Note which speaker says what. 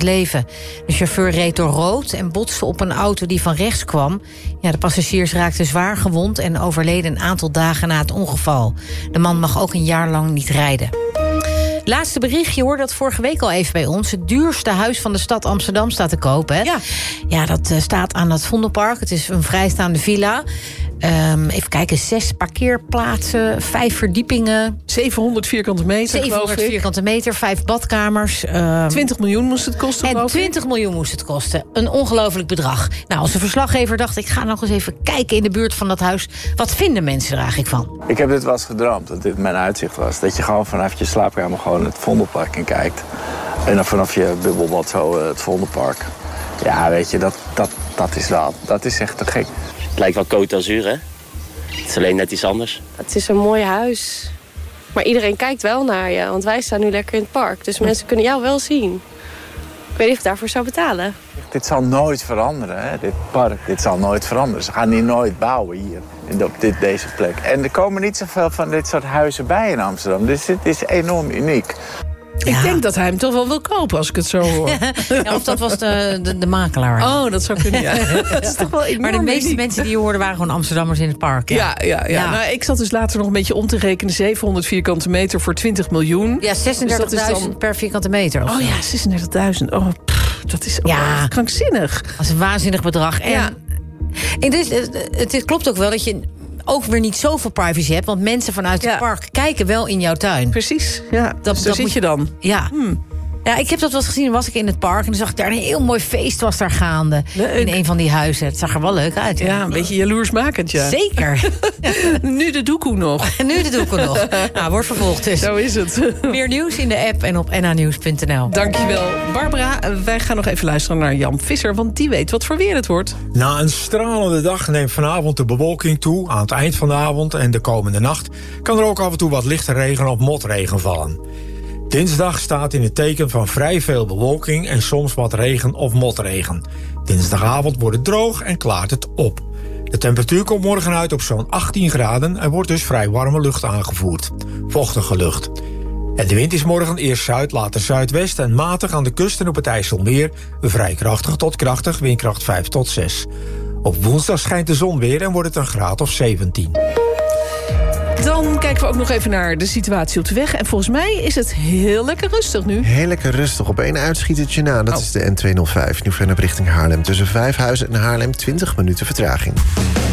Speaker 1: leven. De chauffeur reed door rood en botste op een auto die van rechts kwam. Ja, de passagiers raakten zwaar gewond en overleden een aantal dagen na het ongeval. De man mag ook een jaar lang niet rijden. Laatste berichtje, hoor, dat vorige week al even bij ons. Het duurste huis van de stad Amsterdam staat te koop, hè? Ja, dat staat aan het Vondelpark. Het is een vrijstaande villa. Even kijken, 6 parkeerplaatsen, 5 verdiepingen.
Speaker 2: 700 vierkante meter,
Speaker 1: 700 vierkante meter, 5 badkamers.
Speaker 2: 20 miljoen moest het kosten,
Speaker 1: en 20 miljoen moest het kosten. Een ongelooflijk bedrag. Nou, als de verslaggever dacht, ik ga nog eens even kijken in de buurt van dat huis. Wat vinden mensen er eigenlijk van?
Speaker 3: Ik heb dit wel eens gedroomd, dat dit mijn uitzicht was. Dat je gewoon vanaf je slaapkamer gewoon het Vondelpark in kijkt. En dan vanaf je bubbelbad zo het Vondelpark. Ja, weet je, dat is echt te gek.
Speaker 4: Het lijkt wel Côte d'Azur, hè? Het is alleen net iets anders.
Speaker 5: Het is een mooi huis. Maar iedereen kijkt wel naar je, want wij staan nu lekker in het park. Dus mensen kunnen jou wel zien. Ik weet niet of ik daarvoor zou betalen.
Speaker 3: Dit zal nooit veranderen, hè? Dit park. Dit zal nooit veranderen. Ze gaan hier nooit bouwen, hier, op deze plek. En er komen niet zoveel van dit soort huizen bij in Amsterdam. Dus dit is enorm uniek.
Speaker 2: Ik denk dat hij hem toch wel wil kopen, als ik het zo hoor.
Speaker 1: Ja, of dat was de makelaar.
Speaker 2: Oh, dat zou kunnen, ja. Dat is toch wel enorm.
Speaker 1: Maar de meeste mensen die je hoorden waren gewoon Amsterdammers in het park.
Speaker 2: Ja. Nou, ik zat dus later nog een beetje om te rekenen. 700 vierkante meter voor 20 miljoen.
Speaker 1: Ja, 36.000 per vierkante meter.
Speaker 2: Oh ja, 36.000. Oh, dat is krankzinnig.
Speaker 1: Dat is een waanzinnig bedrag. En het klopt ook wel dat je ook weer niet zoveel privacy hebt, want mensen vanuit het park kijken wel in jouw tuin.
Speaker 2: Precies, ja. Dat moet je dan.
Speaker 1: Ja. Ja, ik heb dat wel eens gezien. Was ik in het park en dan zag ik daar een heel mooi feest was daar gaande. Leuk. In een van die huizen. Het zag er wel leuk uit.
Speaker 2: Ja, een beetje jaloersmakend, ja.
Speaker 1: Zeker.
Speaker 2: Nu de doekoe nog.
Speaker 1: Nu de doekoe nog. Nou, wordt vervolgd dus.
Speaker 2: Zo is het.
Speaker 1: Meer nieuws in de app en op nhnieuws.nl.
Speaker 2: Dankjewel, Barbara. Wij gaan nog even luisteren naar Jan Visser, want die weet wat voor weer het wordt.
Speaker 6: Na een stralende dag neemt vanavond de bewolking toe. Aan het eind van de avond en de komende nacht kan er ook af en toe wat lichte regen of motregen vallen. Dinsdag staat in het teken van vrij veel bewolking en soms wat regen of motregen. Dinsdagavond wordt het droog en klaart het op. De temperatuur komt morgen uit op zo'n 18 graden... en wordt dus vrij warme lucht aangevoerd. Vochtige lucht. En de wind is morgen eerst zuid, later zuidwest... en matig aan de kust en op het IJsselmeer... vrij krachtig tot krachtig, windkracht 5 tot 6. Op woensdag schijnt de zon weer en wordt het een graad of 17.
Speaker 2: Dan kijken we ook nog even naar de situatie op de weg. En volgens mij is het heel lekker rustig nu.
Speaker 7: Heel lekker rustig. Op één uitschietertje na. Dat is de N205. Nu verder richting Haarlem. Tussen Vijfhuizen en Haarlem 20 minuten vertraging.